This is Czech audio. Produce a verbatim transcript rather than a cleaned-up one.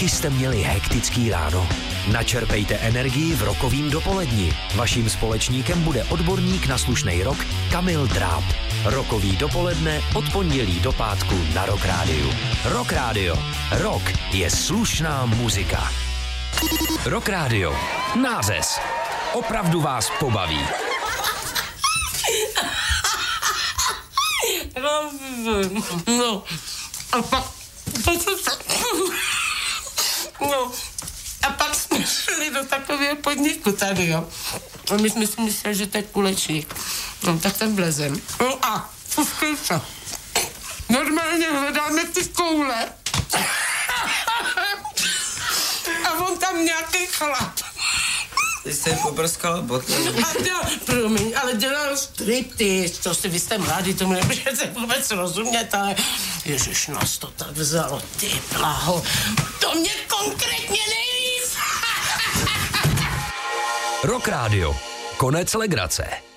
Taky jste měli hektický ráno? Načerpejte energii v rokovým dopoledni. Vaším společníkem bude odborník na slušnej rock Kamil Dráb. Rokový dopoledne od pondělí do pátku na Rock Rádiu. Rock Rádio. Rock je slušná muzika. Rock Rádio. Nářez. Opravdu vás pobaví. No, a pak... No, a pak jsme šli do takového podniku tady, jo. A my jsme si mysleli, že to je kulečník. No, tak tam vlezem. No a, puskejte. Normálně hledáme ty koule. A on tam nějaký chlap. Ty jste poprskala boty. A dělal, promiň, ale dělal striptease, to si vy jste mladý, tomu nemůžete vůbec rozumět, ale ježiš, nás to tak vzalo, ty blaho, to mě konkrétně nejvíc. Rock Rádio. Konec legrace.